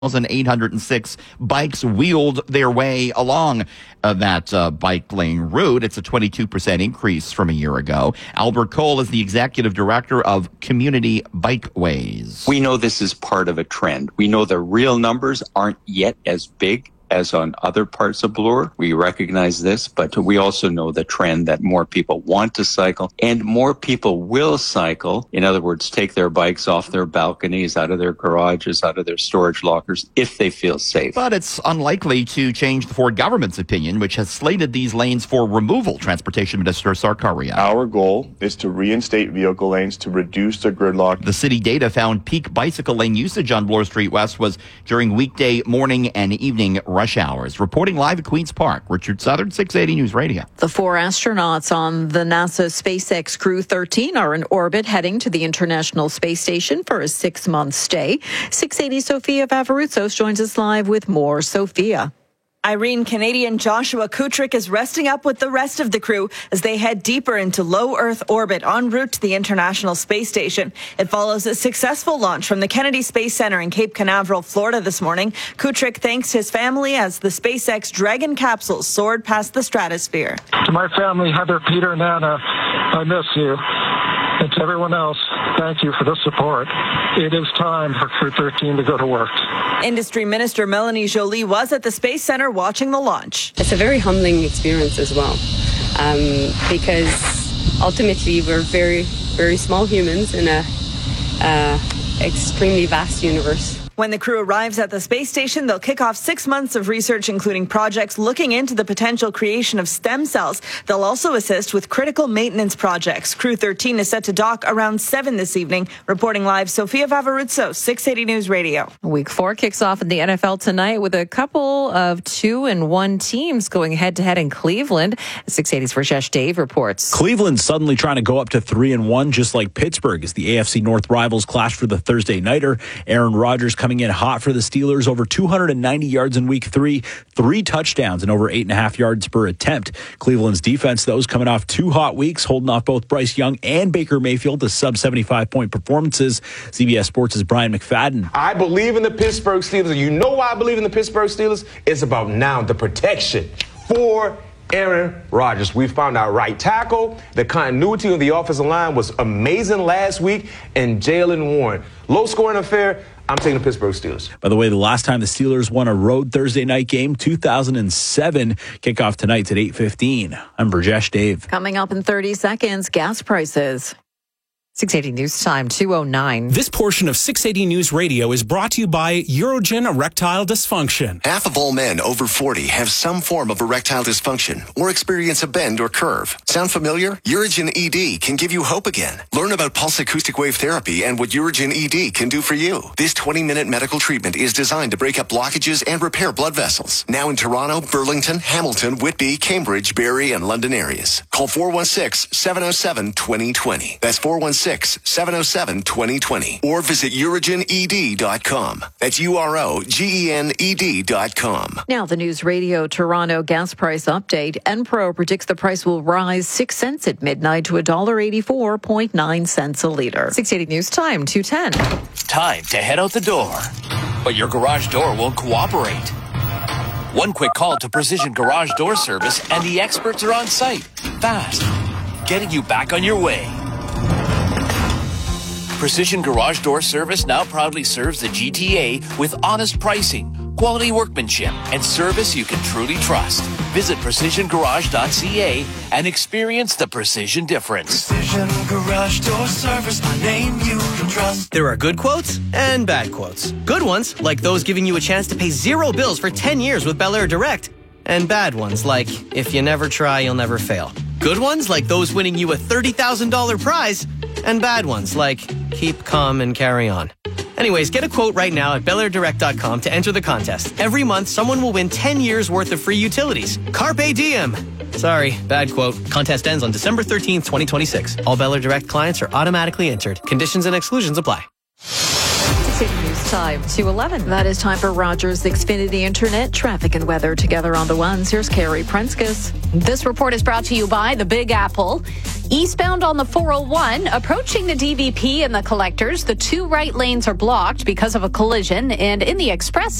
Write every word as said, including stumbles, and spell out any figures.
eight hundred six bikes wheeled their way along uh, that uh, bike lane route. It's a twenty-two percent increase from a year ago. Albert Cole is the executive director of Community Bikeways. We know this is part of a trend. We know the real numbers aren't yet as big as on other parts of Bloor. We recognize this, but we also know the trend that more people want to cycle and more people will cycle. In other words, take their bikes off their balconies, out of their garages, out of their storage lockers, if they feel safe. But it's unlikely to change the Ford government's opinion, which has slated these lanes for removal. Transportation Minister Sarkaria. Our goal is to reinstate vehicle lanes to reduce the gridlock. The city data found peak bicycle lane usage on Bloor Street West was during weekday morning and evening rush hours. Reporting live at Queen's Park, Richard Southern, six eighty News Radio. The four astronauts on the NASA SpaceX Crew thirteen are in orbit heading to the International Space Station for a six-month stay. six eighty Sophia Vavarutsos joins us live with more. Sophia. Irene Canadian Joshua Kutrick is resting up with the rest of the crew as they head deeper into low Earth orbit en route to the International Space Station. It follows a successful launch from the Kennedy Space Center in Cape Canaveral, Florida this morning. Kutrick thanks his family as the SpaceX Dragon capsule soared past the stratosphere. To my family, Heather, Peter, Nana, I miss you. And to everyone else, thank you for the support. It is time for Crew thirteen to go to work. Industry Minister Melanie Joly was at the Space Center watching the launch. It's a very humbling experience as well, um, because ultimately we're very, very small humans in a uh, extremely vast universe. When the crew arrives at the space station, they'll kick off six months of research, including projects looking into the potential creation of stem cells. They'll also assist with critical maintenance projects. Crew thirteen is set to dock around seven this evening. Reporting live, Sophia Vavarutsos, six eighty News Radio. Week four kicks off in the N F L tonight with a couple of two and one teams going head to head in Cleveland. six eighty's Rajesh Dave reports. Cleveland suddenly trying to go up to three and one, just like Pittsburgh, as the A F C North rivals clash for the Thursday nighter. Aaron Rodgers coming in hot for the Steelers, over two hundred ninety yards in week three, three touchdowns and over eight and a half yards per attempt. Cleveland's defense, those coming off two hot weeks, holding off both Bryce Young and Baker Mayfield to sub seventy-five point performances. C B S Sports' Brian McFadden. I believe in the Pittsburgh Steelers. You know why I believe in the Pittsburgh Steelers? It's about now the protection for Aaron Rodgers. We found our right tackle. The continuity of the offensive line was amazing last week. And Jaylen Warren. Low scoring affair. I'm taking the Pittsburgh Steelers. By the way, the last time the Steelers won a road Thursday night game, two thousand seven. Kickoff tonight's at eight fifteen. I'm Rajesh Dave. Coming up in thirty seconds, gas prices. six eighty News Time, two oh nine. This portion of six eighty News Radio is brought to you by Urogen Erectile Dysfunction. Half of all men over forty have some form of erectile dysfunction or experience a bend or curve. Sound familiar? Urogen E D can give you hope again. Learn about pulse acoustic wave therapy and what Urogen E D can do for you. This twenty-minute medical treatment is designed to break up blockages and repair blood vessels. Now in Toronto, Burlington, Hamilton, Whitby, Cambridge, Barrie, and London areas. Call four one six, seven oh seven, two oh two oh. That's four one six, seven oh seven, two oh two oh. Or visit urogen e d dot com. That's U R O G E N E D dot com. Now the News Radio Toronto gas price update. Enpro predicts the price will rise six cents at midnight to one dollar eighty-four point nine cents a litre. six eighty News Time, two ten. Time to head out the door. But your garage door won't cooperate. One quick call to Precision Garage Door Service and the experts are on site. Fast. Getting you back on your way. Precision Garage Door Service now proudly serves the G T A with honest pricing, quality workmanship, and service you can truly trust. Visit precision garage dot c a and experience the precision difference. Precision Garage Door Service, a name you can trust. There are good quotes and bad quotes. Good ones, like those giving you a chance to pay zero bills for ten years with Bel Air Direct. And bad ones, like, if you never try, you'll never fail. Good ones, like those winning you a thirty thousand dollars prize. And bad ones, like, keep calm and carry on. Anyways, get a quote right now at bel air direct dot com to enter the contest. Every month, someone will win ten years worth of free utilities. Carpe diem. Sorry, bad quote. Contest ends on December thirteenth, twenty twenty-six. All Bel Air Direct clients are automatically entered. Conditions and exclusions apply. time, two eleven. That is time for Rogers Xfinity Internet traffic and weather together on the ones. Here's Carrie Prenskus. This report is brought to you by the Big Apple. Eastbound on the four oh one, approaching the D V P and the collectors, the two right lanes are blocked because of a collision, and in the express